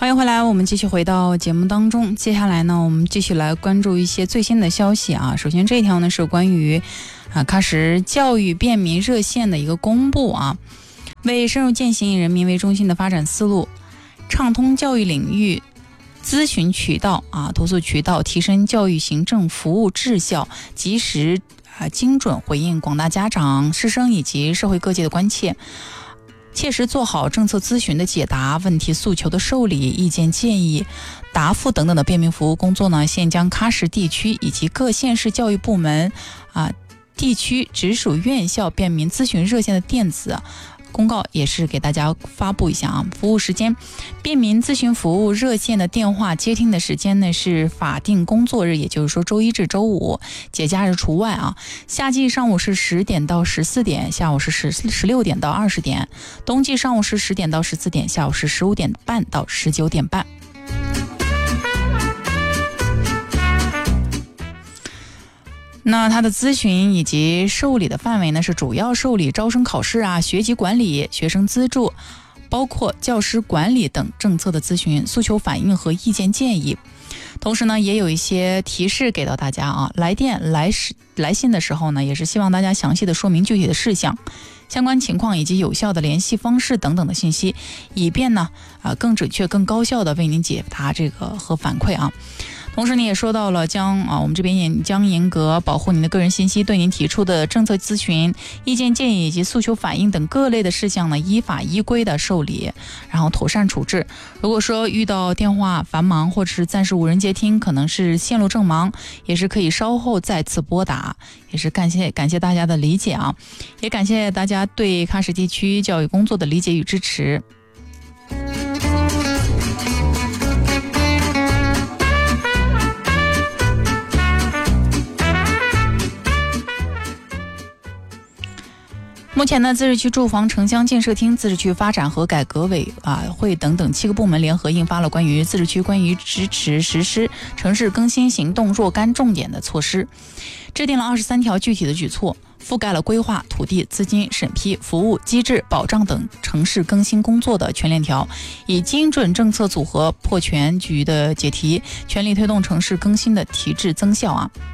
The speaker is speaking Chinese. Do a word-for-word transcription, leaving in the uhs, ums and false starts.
欢迎回来，我们继续回到节目当中。接下来呢，我们继续来关注一些最新的消息啊。首先这一条呢是关于啊喀什教育便民热线的一个公布啊，为深入践行以人民为中心的发展思路，畅通教育领域咨询渠道啊、投诉渠道，提升教育行政服务质效，及时啊精准回应广大家长、师生以及社会各界的关切。切实做好政策咨询的解答、问题诉求的受理、意见建议答复等等的便民服务工作呢，现将喀什地区以及各县市教育部门啊、地区直属院校便民咨询热线的电子公告也是给大家发布一下啊。服务时间，便民咨询服务热线的电话接听的时间呢是法定工作日，也就是说周一至周五，节假日除外啊。夏季上午是十点到十四点，下午是十十六点到二十点；冬季上午是十点到十四点，下午是十五点半到十九点半。那它的咨询以及受理的范围呢，是主要受理招生考试啊、学籍管理、学生资助，包括教师管理等政策的咨询、诉求反映和意见建议。同时呢，也有一些提示给到大家啊，来电来来信的时候呢，也是希望大家详细的说明具体的事项、相关情况以及有效的联系方式等等的信息，以便呢啊更准确、更高效的为您解答这个和反馈啊。同时，你也说到了将啊，我们这边也将严格保护您的个人信息，对您提出的政策咨询、意见建议以及诉求反映等各类的事项呢，依法依规的受理，然后妥善处置。如果说遇到电话繁忙或者是暂时无人接听，可能是线路正忙，也是可以稍后再次拨打。也是感谢感谢大家的理解啊，也感谢大家对喀什地区教育工作的理解与支持。目前呢，自治区住房城乡建设厅、自治区发展和改革委啊会等等七个部门联合印发了关于自治区关于支持实施城市更新行动若干重点的措施，制定了二十三条具体的举措，覆盖了规划、土地、资金、审批、服务、机制、保障等城市更新工作的全链条，以精准政策组合破全局的解题，全力推动城市更新的提质增效啊。